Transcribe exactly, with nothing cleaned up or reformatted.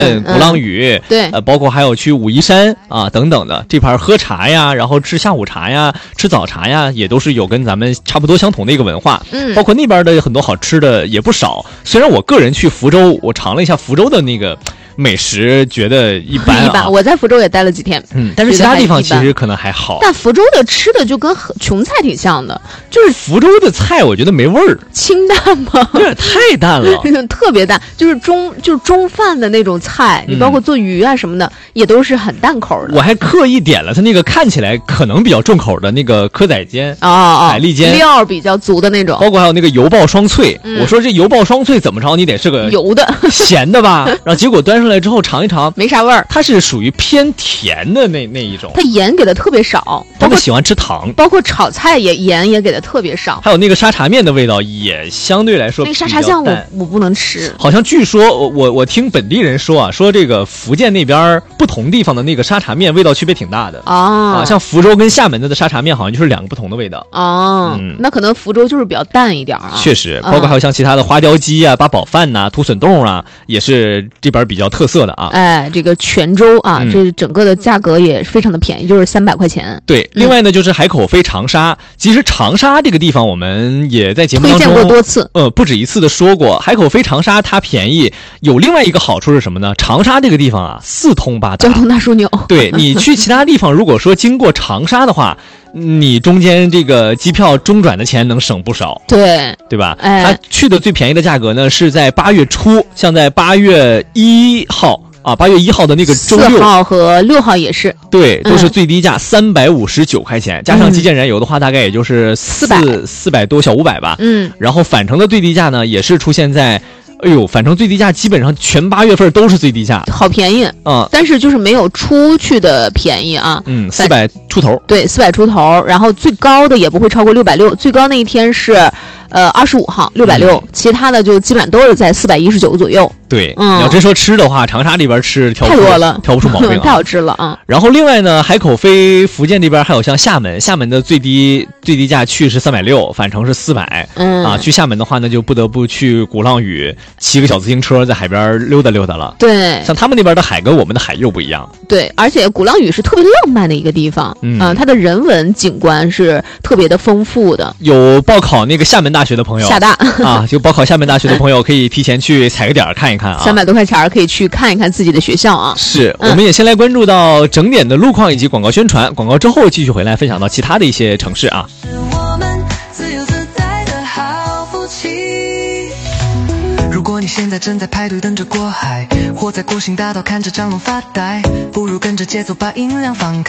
嗯，鼓浪屿， 对， 呃，包括还有去武夷山啊等等的这盘喝茶呀，然后吃下午茶呀，吃早茶呀，也都是有跟咱们差不多相同的一个文化。 嗯， 包括那边的很多好吃的也不少。虽然我个人去福州，我尝了一下福州的那个美食，觉得一般、啊、 一般。我在福州也待了几天， 嗯，但是其他地方其实可能还好。 但福州的吃的就跟琼菜挺像的，就是福州的菜我觉得没味儿， 清淡吗？ 有点太淡了， 特别淡，就是中就是中饭的那种菜，你包括做鱼啊什么的，嗯、也都是很淡口的。 我还刻意点了它那个看起来可能比较重口的那个蚵仔煎啊啊， 海蛎煎， 料比较足的那种， 包括还有那个油爆双脆。嗯、我说这油爆双脆怎么着，你得是个油的咸的吧？然后结果端上来之后尝一尝， 没啥味儿， 它是属于偏甜的那那一种。 它盐给的特别少， 他们喜欢吃糖， 包括炒菜也盐也给的特别少。 还有那个沙茶面的味道也相对来说比较淡。 那个沙茶酱我我不能吃， 好像据说我我我听本地人说啊，说这个福建那边不同地方的那个沙茶面味道区别挺大的啊啊，像福州跟厦门的的沙茶面好像就是两个不同的味道啊。嗯，那可能福州就是比较淡一点啊。 确实，包括还有像其他的花雕鸡啊、八宝饭呐、土笋冻啊，也是这边比较特色的啊。 哎，这个泉州啊， 嗯、 这整个的价格也非常的便宜，就是三百块钱。 对，另外呢就是海口飞长沙，其实长沙这个地方我们也在节目当中推荐过多次， 呃，不止一次的说过，海口飞长沙它便宜，有另外一个好处是什么呢？长沙这个地方啊，四通八达， 交通大枢纽。 对，你去其他地方，如果说经过长沙的话，你中间这个机票中转的钱能省不少， 对对吧？ 哎， 它去的最便宜的价格呢是在八月初，像在八月一号。啊，八月一号的那个周六， 四号和六号也是， 对，都是最低价三百五十九块钱，加上基建燃油的话，大概也就是四百四百多小五百吧。 嗯， 然后返程的最低价呢，也是出现在，哎呦，返程最低价基本上全八月份都是最低价， 好便宜啊、 嗯！ 但是就是没有出去的便宜啊， 嗯，四百出头， 对，四百出头，然后最高的也不会超过六百六，最高那一天是。呃，二十五号六百六，其他的就基本上都是在四百一十九左右。 对， 嗯， 你要真说吃的话，长沙这边吃挑太多了， 挑不出毛病、啊， 太好吃了啊！ 然后另外呢，海口飞福建这边还有像厦门，厦门的最低最低价去是三百六，返程是四百。 嗯啊，去厦门的话呢，就不得不去鼓浪屿骑个小自行车在海边溜达溜达了。 对， 像他们那边的海跟我们的海又不一样。 对，而且鼓浪屿是特别浪漫的一个地方，嗯、呃，它的人文景观是特别的丰富的。 有报考那个厦门大学的朋友， 厦大啊，就报考厦门大学的朋友可以提前去踩个点儿看一看啊， 三百多块钱可以去看一看自己的学校啊。 是，我们也先来关注到整点的路况以及广告宣传，广告之后继续回来分享到其他的一些城市啊。 是我们自由自在的好福气。如果你现在正在排队等着过海，或在国兴大道看着张龙发呆，不如跟着节奏把音量放开。